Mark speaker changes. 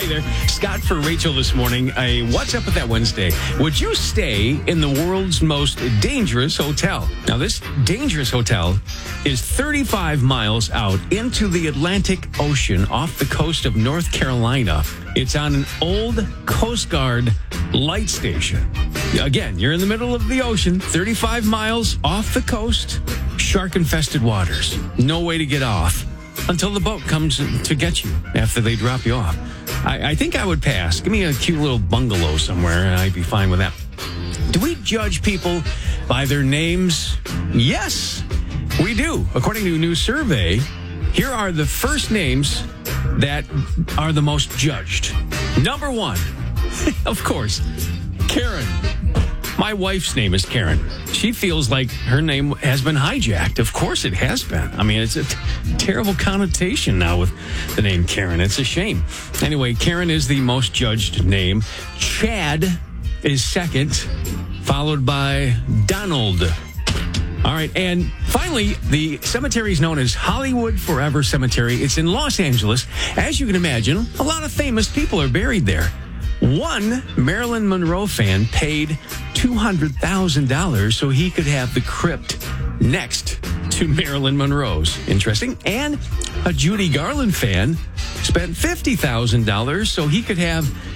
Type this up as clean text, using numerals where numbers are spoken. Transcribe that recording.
Speaker 1: there. Scott for Rachel this morning. What's up with that Wednesday? Would you stay in the world's most dangerous hotel? Now, this dangerous hotel is 35 miles out into the Atlantic Ocean off the coast of North Carolina. It's on an old Coast Guard light station. Again, you're in the middle of the ocean, 35 miles off the coast, shark-infested waters. No way to get off until the boat comes to get you after they drop you off. I think I would pass. Give me a cute little bungalow somewhere, and I'd be fine with that. Do we judge people by their names? Yes, we do. According to a new survey, here are the first names that are the most judged. Number one, of course, Karen. My wife's name is Karen. She feels like her name has been hijacked. Of course it has been. I mean, it's a terrible connotation now with the name Karen. It's a shame. Anyway, Karen is the most judged name. Chad is second, followed by Donald. All right, and finally, the cemetery is known as Hollywood Forever Cemetery. It's in Los Angeles. As you can imagine, a lot of famous people are buried there. One Marilyn Monroe fan paid $200,000 so he could have the crypt next to Marilyn Monroe's. Interesting. And a Judy Garland fan spent $50,000 so he could have